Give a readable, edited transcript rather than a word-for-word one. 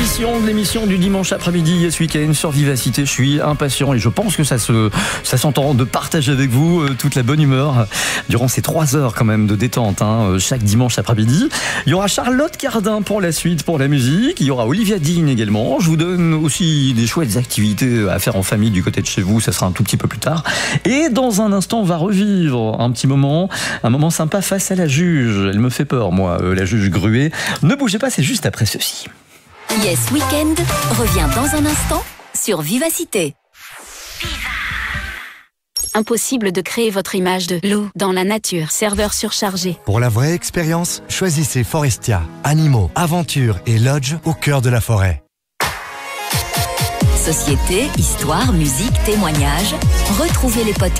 édition de l'émission du dimanche après-midi Yes Weekend sur Vivacité. Je suis impatient et je pense que ça s'entend de partager avec vous toute la bonne humeur durant ces 3 heures quand même de détente chaque dimanche après-midi. Il y aura Charlotte Cardin pour la suite, pour la musique. Il y aura Olivia Dean également. Je vous donne aussi des chouettes activités à faire en famille du côté de chez vous. Ça sera un tout petit peu plus tard. Et dans un instant, on va revivre un petit moment, un moment sympa face à la juge. Elle me fait peur, moi, la juge Gruet. Ne bougez pas, c'est juste après ceci. Yes Weekend revient dans un instant sur Vivacité. Impossible de créer votre image de loup dans la nature. Serveur surchargé. Pour la vraie expérience, choisissez Forestia. Animaux, aventures et lodge au cœur de la forêt. Société, histoire, musique, témoignages. Retrouvez les podcasts.